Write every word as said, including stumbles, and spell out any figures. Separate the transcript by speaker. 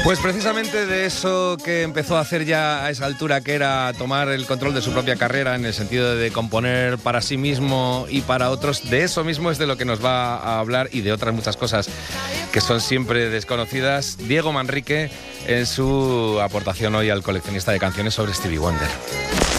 Speaker 1: Pues precisamente de eso que empezó a hacer ya a esa altura, que era tomar el control de su propia carrera en el sentido de componer para sí mismo y para otros, de eso mismo es de lo que nos va a hablar, y de otras muchas cosas que son siempre desconocidas, Diego Manrique, en su aportación hoy al Coleccionista de Canciones sobre Stevie Wonder.